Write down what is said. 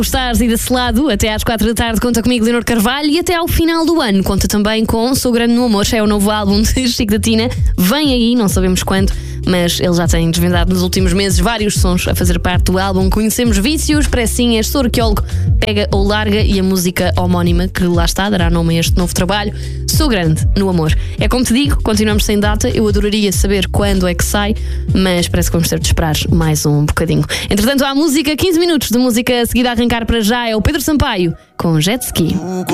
Estás aí desse lado, até às 4 da tarde conta comigo, Leonor Carvalho, e até ao final do ano conta também com Sou Grande no Amor, é o novo álbum de Chico da Tina. Vem aí, não sabemos quando, mas ele já tem desvendado nos últimos meses vários sons a fazer parte do álbum. Conhecemos Vícios, Pressinhas, Sou Arqueólogo, Pega ou Larga e a música homónima que lá está, dará nome a este novo trabalho, Sou Grande no Amor. É como te digo, continuamos sem data, eu adoraria saber quando é que sai, mas parece que vamos ter de esperar mais um bocadinho. Entretanto, há música, 15 minutos de música a seguir a arrancar para já, é o Pedro Sampaio com Jet Ski.